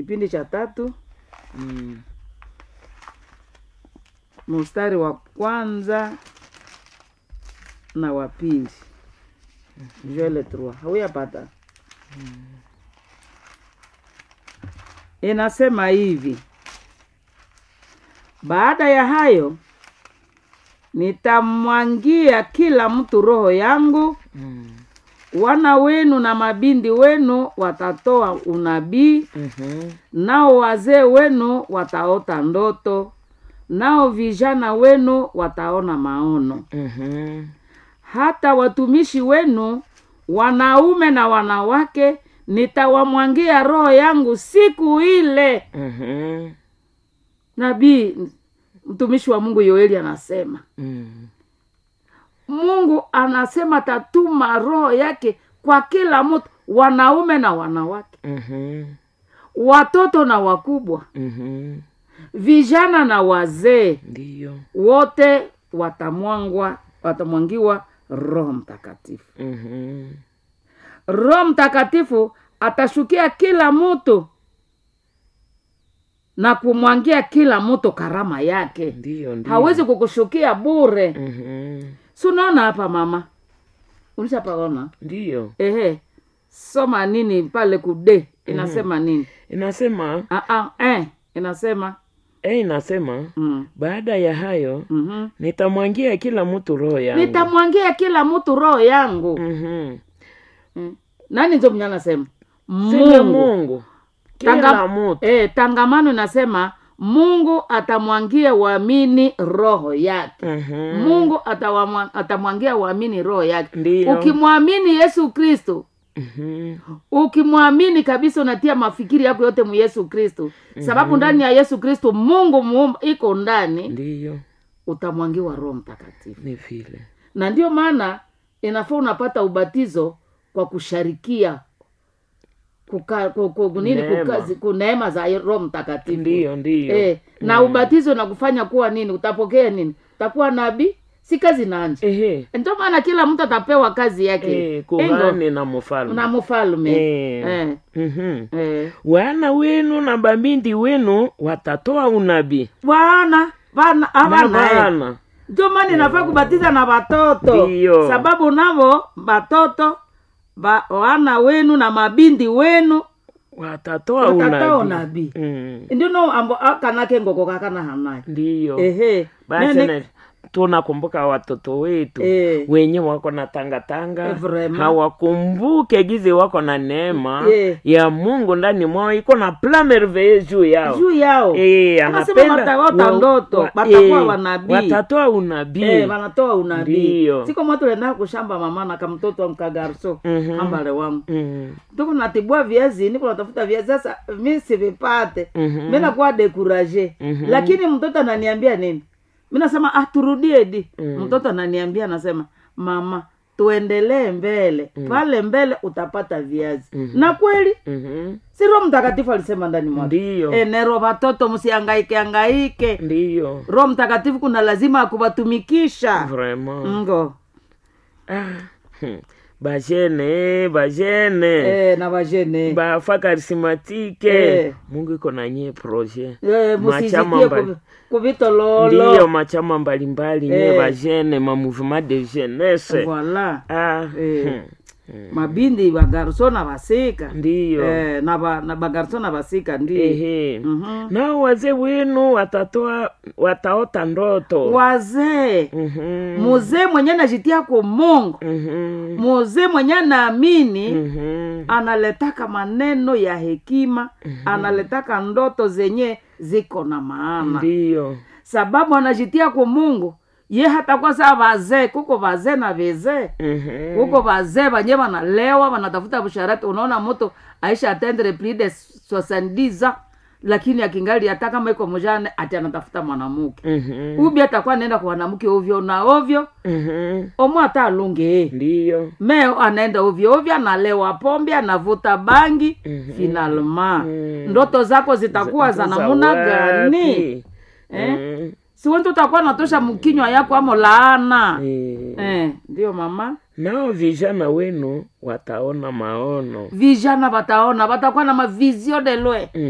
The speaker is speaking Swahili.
kipindi cha 3 mstari wa kwanza na wa pili. Joel 3. Hauyapata? Inasema hivi: baada ya hayo nitamwangia kila mtu roho yangu. Wana wenu na mabindi wenu watatoa unabii. Nao wazee wenu wataota ndoto. Nao vijana wenu wataona maono. Hata watumishi wenu wanaume na wanawake nitawamwangia roho yangu siku ile. Nabii mtumishi wa Mungu Yoeli anasema Mungu anasema tatuma roho yake kwa kila mtu, wanaume na wanawake, watoto na wakubwa, vijana na wazee. Ndio. Wote watamwangiwa Roho Mtakatifu. Roho Mtakatifu atashukia kila mtu na kumwangia kila mtu karama yake. Ndio. Hawezi kukushukia bure. Unaona hapa mama? Ulishapaona? Ndio. Soma nini pale kude? Inasema nini? Inasema inasema baada ya hayo nitamwangia kila mtu roho yangu. Nitamwangia kila mtu roho yangu. Nani ndio mnyana sema? Mungu. Kila mtu. Tangamano nasema Mungu atamwangia waamini roho yake. Mungu atamwangia waamini roho yake. Ndiyo. Ukimwamini Yesu Kristo, ukimwamini kabisa, unatia mafikiri yako yote mu Yesu Kristo. Sababu ndani ya Yesu Kristo Mungu muumba iko ndani. Ndiyo. Utamwangiwa Roho Mtakatifu. Ni vile. Na ndio maana inafaa unapata ubatizo kwa kusharikia neema za Roho Mtakatifu. Ndio. Na ubatizo na kufanya kuwa nini? Utapokea nini? Utakuwa nabii, si kazi nanje. Ndio maana kila mtu atapewa kazi yake. Kuhani na mfalme. Wana wenu na mabindi wenu watatoa unabii. Bwana ndio maana inafaa kubatiza na watoto. Sababu nao watoto wana wenu na mabindi wenu watatoa unabii. Ndio no ambo kanake ngoko kakana hanai. Ndio. Basi tunakumbuka watoto wetu wenye wako na tanga hawakumbuke gizi wako na neema ya Mungu ndani mwao, iko na plan merveilleux juu yao. Anapenda ndoto batakuwa wanabii. Watatoa unabii. Wanatoa unabii. Siko mtu lenda kushamba mama na kama mtoto wa mkagarso ambale wangu. Tuko natibua viazi, niko natafuta viazi sasa mimi sivipate. Mimi nakuwa découragé. Lakini mtoto ananiambia nini? Mimi nasema turudie di. Mtoto ananiambia nasema mama tuendelee mbele. Pale mbele utapata viazi. Na kweli si Roho Mtakatifu alisema ndani mwako. Ndio. Nero watoto msihangaike. Ndio. Roho Mtakatifu kuna lazima akubatumikisha. Vraiment. Ngo. Bajene na bajene bafa karismatike. Mungu iko na nye projet machama kubitololo. Ndio machama mbalimbali nye bajene ma mouvement de jeunesse. Voilà. Mabindi bagarso na basika. Ndio. Na bagarso na basika ndio. Nao wazee wenu wataota ndoto. Wazee. Mzee mwenye anajitia kwa Mungu. Mzee mwenye anaamini analetaka maneno ya hekima, analetaka ndoto zenye ziko na maana. Ndio. Sababu anajitia kwa Mungu. Ye hata kwa saa wazee, kuko wazee na wazee. Kuko wazee wenye wanalewa, wanatafuta busharati. Unaona mtu aisha atendre plus de 70 lakini akingali hata kama iko mjane ati anatafuta mwanamke. Ubi atakuwa anaenda kwa mwanamke ovyo na ovyo. Omo hata alunge. Ndio. Meo anaenda ovyo analewa pombe, anavuta bangi. Finalement ndoto zako zitakuwa za namna gani? Si wewe utakuwa natosha mkinywa yako amo laana. Ndio mama. Nao vijana wenu wataona maono. Vijana watakuwa na mavision de loin.